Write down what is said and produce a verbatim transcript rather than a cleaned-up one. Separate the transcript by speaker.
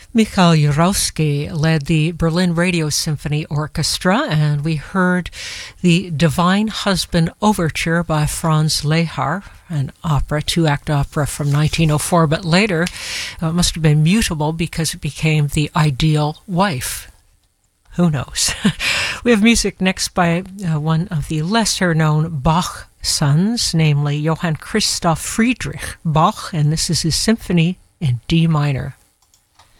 Speaker 1: Mikhail Jurowski led the Berlin Radio Symphony Orchestra, and we heard the Divine Husband Overture by Franz Lehár, an opera, two-act opera from nineteen oh four, but later uh, must have been mutable because it became The Ideal Wife. Who knows? We have music next by uh, one of the lesser-known Bach sons, namely Johann Christoph Friedrich Bach, and this is his symphony in D minor.